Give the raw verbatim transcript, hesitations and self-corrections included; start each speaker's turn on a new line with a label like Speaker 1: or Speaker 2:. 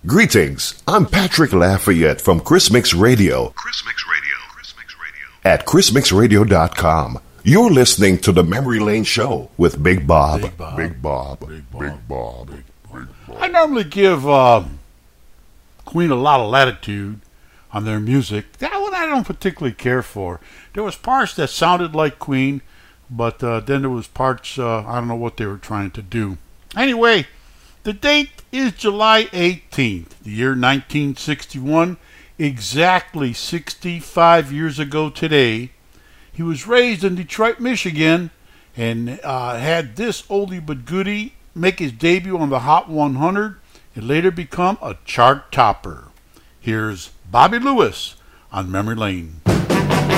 Speaker 1: Greetings, I'm Patrick Lafayette from Chris Mix Radio. Chris Mix Radio. Chris Mix Radio. At chris mix radio dot com. You're listening to the Memory Lane Show with Big Bob.
Speaker 2: Big Bob.
Speaker 1: Big Bob.
Speaker 2: Big Bob.
Speaker 1: Big Bob. Big Bob.
Speaker 2: I normally give uh, Queen a lot of latitude on their music. That one I don't particularly care for. There was parts that sounded like Queen, but uh, then there was parts, uh, I don't know what they were trying to do. Anyway, the date is July eighteenth, the year nineteen sixty-one, exactly sixty-five years ago today. He was raised in Detroit, Michigan, and uh, had this oldie but goodie make his debut on the Hot one hundred and later become a chart topper. Here's Bobby Lewis on Memory Lane.